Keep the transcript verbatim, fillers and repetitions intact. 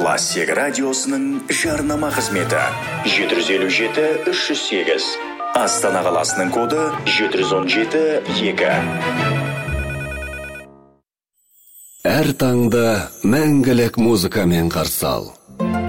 Классик радиосының жарнама қызметі жеті жүз елу жеті үш жүз сегіз. Астана қаласының коды жеті жүз он жеті екі. Әр таңда мәңгілік музыкамен қарсы ал.